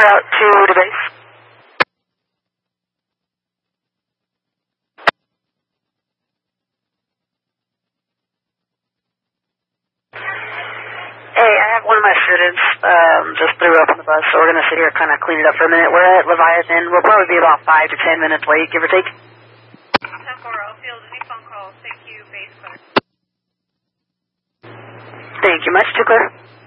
route to the base. Hey, I have one of my students just threw up on the bus, so we're going to sit here and kind of clean it up for a minute. We're at Leviathan. We'll probably be about 5 to 10 minutes late, give or take. 10-4, Outfield, any phone calls? Thank you, base clear. Thank you much. Too clear.